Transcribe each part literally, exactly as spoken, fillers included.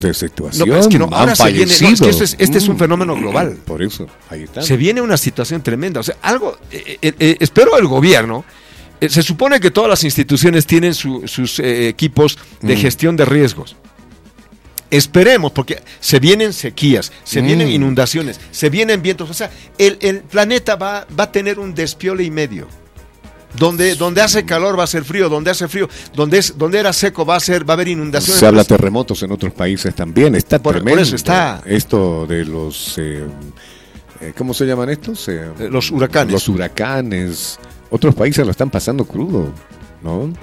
de situación. No, es que no, ahora se viene, no, es que este, es, este mm, es un fenómeno global. Por eso, ahí está. Se viene una situación tremenda. O sea, algo, eh, eh, eh, espero el gobierno, eh, se supone que todas las instituciones tienen su, sus eh, equipos de mm. gestión de riesgos. Esperemos, porque se vienen sequías, se mm. vienen inundaciones, se vienen vientos. O sea, el, el planeta va, va a tener un despiole y medio. Donde, donde hace calor va a ser frío, donde hace frío, donde es, donde era seco va a ser, va a haber inundaciones. Se habla de terremotos en otros países también, está por, tremendo. Por eso está. Esto de los, eh, ¿cómo se llaman estos? Eh, los huracanes. Los huracanes. Otros países lo están pasando crudo, ¿no?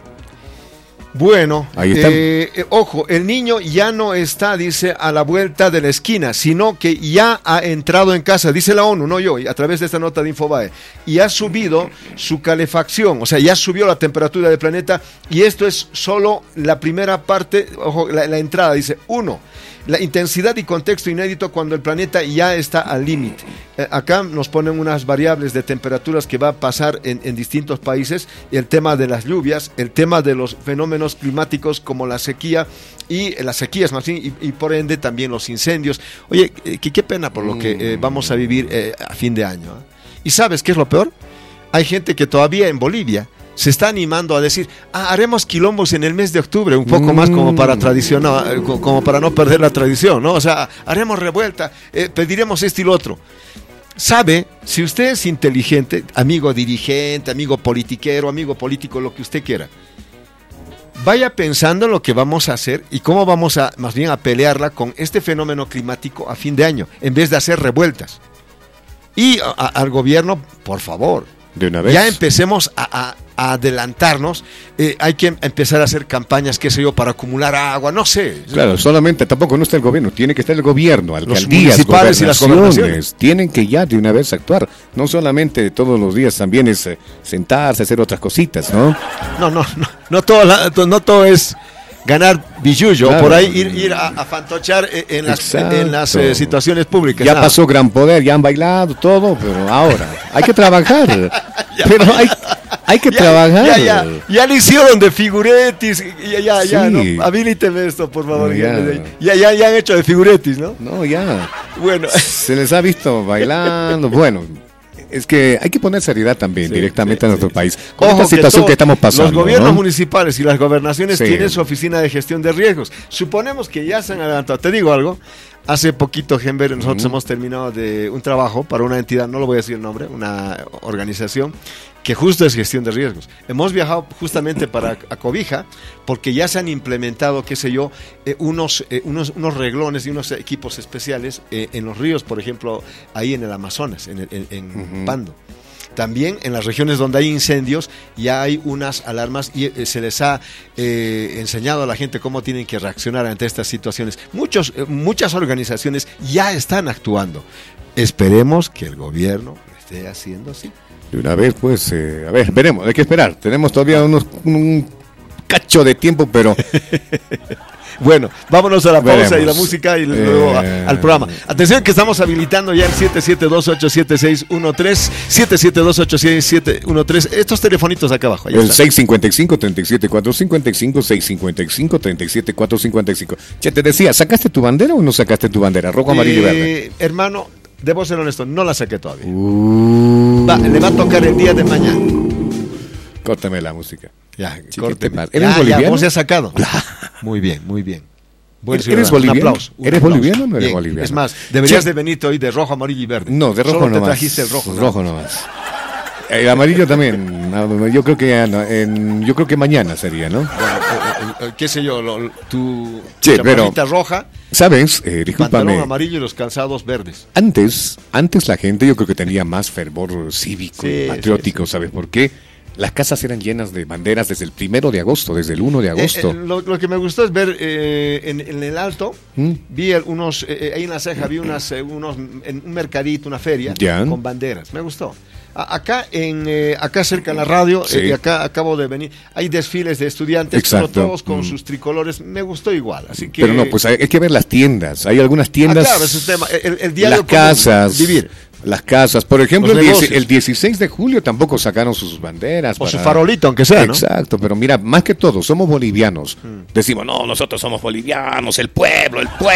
Bueno, eh, eh, ojo, el niño ya no está, dice, a la vuelta de la esquina, sino que ya ha entrado en casa, dice la ONU, no yo, a través de esta nota de Infobae, y ha subido su calefacción, o sea, ya subió la temperatura del planeta, y esto es solo la primera parte, ojo, la, la entrada, dice, uno, la intensidad y contexto inédito cuando el planeta ya está al límite. Eh, acá nos ponen unas variables de temperaturas que va a pasar en, en distintos países, el tema de las lluvias, el tema de los fenómenos climáticos como la sequía, y las sequías más bien, y, y por ende también los incendios. Oye, eh, qué, qué pena por lo que eh, vamos a vivir eh, a fin de año. ¿eh? ¿Y sabes qué es lo peor? Hay gente que todavía en Bolivia se está animando a decir, ah, haremos quilombos en el mes de octubre, un poco mm. más como para tradicional, como para no perder la tradición, ¿no? O sea, haremos revuelta, eh, pediremos esto y lo otro. Sabe, si usted es inteligente, amigo dirigente, amigo politiquero, amigo político, lo que usted quiera, vaya pensando en lo que vamos a hacer y cómo vamos a, más bien, a pelearla con este fenómeno climático a fin de año, en vez de hacer revueltas. Y a, a, al gobierno, por favor, de una vez. Ya empecemos a, a, a adelantarnos, eh, hay que empezar a hacer campañas, qué sé yo, para acumular agua, no sé. Claro, solamente tampoco no está el gobierno, tiene que estar el gobierno, alcaldías, los municipales y las gobernaciones. Tienen que ya de una vez actuar, no solamente todos los días, también es eh, sentarse, hacer otras cositas, ¿no? No, no, no, no todo, la, no todo es ganar billullo, claro. Por ahí ir, ir a, a fantochar en las, en las eh, situaciones públicas. Ya nada. Pasó Gran Poder, ya han bailado todo, pero ahora hay que trabajar. pero hay, hay que ya, trabajar. Ya, ya, ya le hicieron de figuretis, ya, ya, sí. ya, no, habilíteme esto, por favor. Ya. Ya, ya, ya han hecho de figuretis, ¿no? No, ya. Bueno. Se les ha visto bailando, bueno. Es que hay que poner seriedad también, sí, directamente sí, en nuestro sí, país. Con Ojo esta situación que, todo, que estamos pasando. Los gobiernos, ¿no?, municipales y las gobernaciones sí. tienen su oficina de gestión de riesgos. Suponemos que ya se han adelantado. Te digo algo. Hace poquito, Genber, nosotros mm. hemos terminado de un trabajo para una entidad, no lo voy a decir el nombre, una organización que justo es gestión de riesgos. Hemos viajado justamente para a Cobija porque ya se han implementado, qué sé yo, eh, unos, eh, unos, unos reglones y unos equipos especiales eh, en los ríos, por ejemplo, ahí en el Amazonas, en, en, en uh-huh. Pando. También en las regiones donde hay incendios ya hay unas alarmas y eh, se les ha eh, enseñado a la gente cómo tienen que reaccionar ante estas situaciones. Muchos, eh, muchas organizaciones ya están actuando. Esperemos que el gobierno esté haciendo así. De una vez, pues, eh, a ver, veremos, hay que esperar. Tenemos todavía unos, un cacho de tiempo, pero... Bueno, vámonos a la pausa Veremos. y la música y luego eh... a, al programa. Atención que estamos habilitando ya el siete siete dos ocho siete seis uno tres, siete siete dos ocho seis siete uno tres, estos telefonitos acá abajo. El seis cinco cinco, tres siete cuatro cinco cinco, seis cinco cinco, tres siete cuatro cinco cinco. Che, te decía, ¿sacaste tu bandera o no sacaste tu bandera? Rojo, amarillo eh, y verde. Hermano, debo ser honesto, no la saqué todavía. Uh... Va, le va a tocar el día de mañana. Córtame la música. Ya, sí, córteme. ¿Eres ya, boliviano? Ya, ¿cómo se ha sacado? Muy bien, muy bien. Buen ¿Eres boliviano? Un aplauso. Un ¿Eres aplauso. boliviano o no eres bien. boliviano? Es más, deberías sí. de venirte hoy de rojo, amarillo y verde. No, de rojo Solo no te más. trajiste el rojo. Rojo no más. El amarillo también. Yo creo que no, en, yo creo que mañana sería, ¿no? Bueno, eh, eh, qué sé yo, lo, tu sí, chamarrita pero, roja. ¿Sabes? Eh, discúlpame. Pantalón amarillo y los calzados verdes. Antes, antes la gente yo creo que tenía más fervor cívico, sí, patriótico, sí, sí. ¿sabes por qué? Las casas eran llenas de banderas desde el primero de agosto, desde el uno de agosto. Eh, eh, lo, lo que me gustó es ver eh, en, en el alto, ¿Mm? vi unos, eh, ahí en la ceja vi unas, eh, unos, en un mercadito, una feria, ¿Ya? con banderas. Me gustó. A, acá en eh, acá cerca de la radio, sí. eh, acá acabo de venir, hay desfiles de estudiantes, exacto. pero todos con mm. sus tricolores. Me gustó igual. Así que, pero no, pues hay, hay que ver las tiendas. Hay algunas tiendas. Ah, claro, ese tema. El, el diario las casas. Vivir. Las casas, por ejemplo, el, diez, el dieciséis de julio tampoco sacaron sus banderas. O para... su farolito, aunque sea, ¿no? Exacto, pero mira, más que todo, somos bolivianos. Mm. Decimos, no, nosotros somos bolivianos, el pueblo, el pueblo.